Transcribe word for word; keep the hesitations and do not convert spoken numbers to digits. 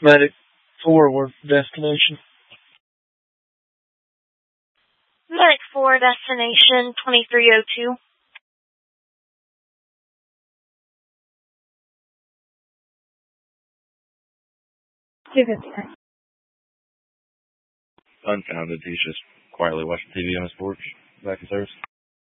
Medic four, where destination? Medic four, destination twenty-three oh two. two fifty-nine. Unfounded. He's just quietly watching T V on his porch. Back in service.